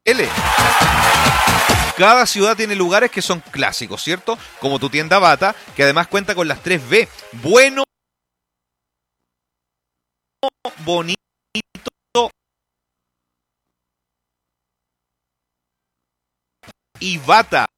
Cada ciudad tiene lugares que son clásicos, ¿cierto? Como tu tienda Bata, que además cuenta con las 3B. Bueno, bonito y Bata.